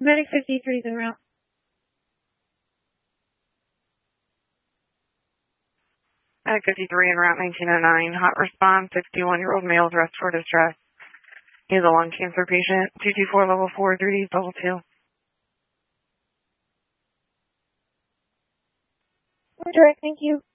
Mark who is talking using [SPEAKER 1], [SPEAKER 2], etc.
[SPEAKER 1] Medic 53 is en route.
[SPEAKER 2] Medic 53 en route 1909. Hot response, 61-year-old male dressed for distress. He is a lung cancer patient. 224 level 4, 3D level 2.
[SPEAKER 1] Direct, thank you.